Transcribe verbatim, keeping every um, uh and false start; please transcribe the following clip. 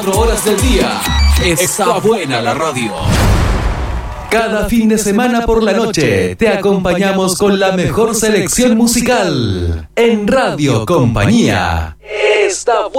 horas del día. Está buena la radio. Cada fin de semana por la noche te acompañamos con la mejor selección musical en Radio Compañía. Está buena.